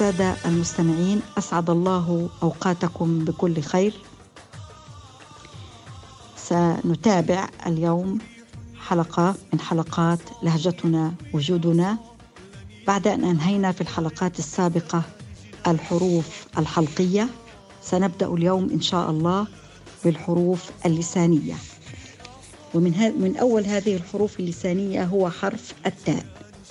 السادة المستمعين، أسعد الله أوقاتكم بكل خير. سنتابع اليوم حلقة من حلقات لهجتنا وجودنا، بعد أن أنهينا في الحلقات السابقة الحروف الحلقية. سنبدأ اليوم إن شاء الله بالحروف اللسانية، ومن أول هذه الحروف اللسانية هو حرف التاء.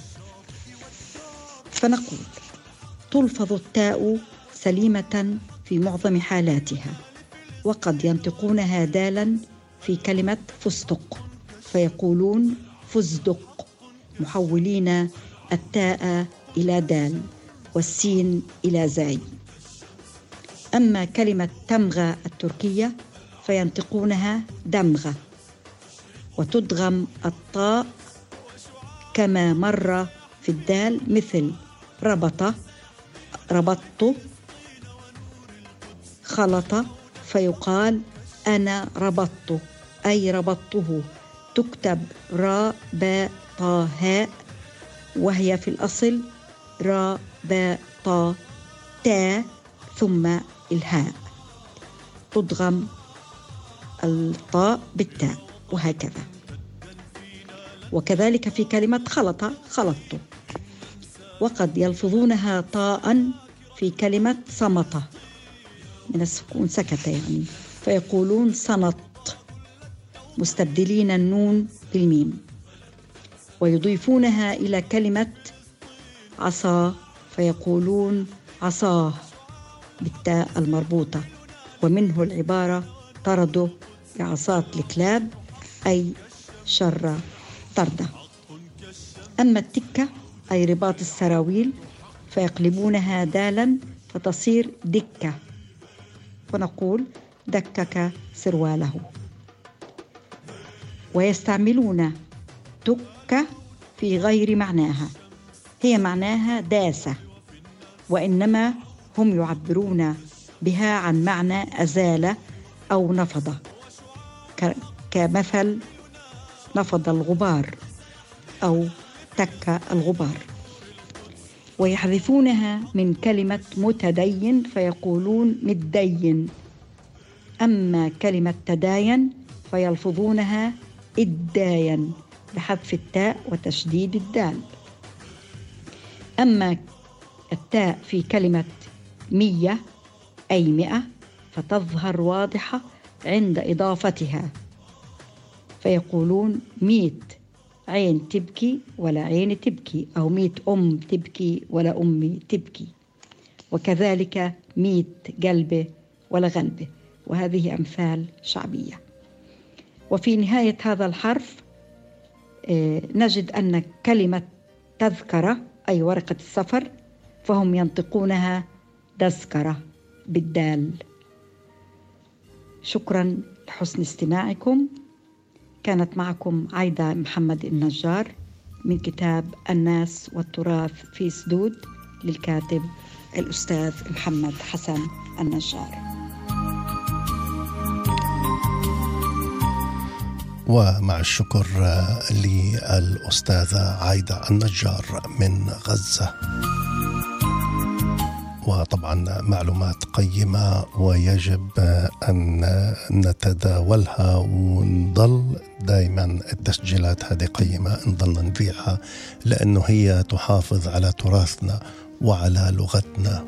فنقول: تلفظ التاء سليمة في معظم حالاتها، وقد ينطقونها دالا في كلمة فستق فيقولون فزدق، محولين التاء إلى دال والسين إلى زاي. أما كلمة تمغى التركية فينطقونها دمغة، وتدغم الطاء كما مر في الدال، مثل ربط ربطت، خلط فيقال أنا ربطت أي ربطته، تكتب را با طا هاء، وهي في الأصل را با طا تا ثم الهاء، تدغم الطاء بالتاء، وهكذا. وكذلك في كلمة خلط خلطت، وقد يلفظونها طاء في كلمة صمت، من السكون سكت يعني، فيقولون صنط، مستبدلين النون بالميم. ويضيفونها إلى كلمة عصا فيقولون عصاه بالتاء المربوطة، ومنه العبارة طردوا بعصات الكلاب، أي شر طردة. أما التكة أي رباط السراويل فيقلبونها دالا فتصير دكة، ونقول دكك سرواله. ويستعملون تكة في غير معناها، هي معناها داسة، وإنما هم يعبرون بها عن معنى أزال أو نفض، كمثل نفض الغبار أو تك الغبار. ويحذفونها من كلمة متدين فيقولون متدين. أما كلمة تداين فيلفظونها الداين بحذف التاء وتشديد الدال. أما التاء في كلمة 100 أي 100 فتظهر واضحة عند إضافتها، فيقولون 100 عين تبكي ولا عين تبكي، أو 100 أم تبكي ولا أمي تبكي، وكذلك 100 قلبه ولا غلبه، وهذه أمثال شعبية. وفي نهاية هذا الحرف نجد أن كلمة تذكرة أي ورقة السفر فهم ينطقونها تذكرة بالدال. شكرا لحسن استماعكم. كانت معكم عايدة محمد النجار من كتاب الناس والتراث في سدود للكاتب الأستاذ محمد حسن النجار. ومع الشكر للأستاذة عايدة النجار من غزة. وطبعا معلومات قيمة ويجب أن نتداولها، ونضل دائما التسجيلات هذه قيمة نضل نبيعها، لأنه هي تحافظ على تراثنا وعلى لغتنا.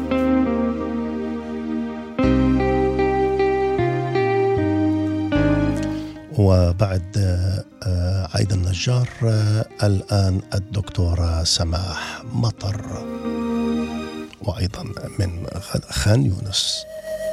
وبعد عايدة النجار الآن الدكتورة سماح مطر، وأيضا من خان يونس.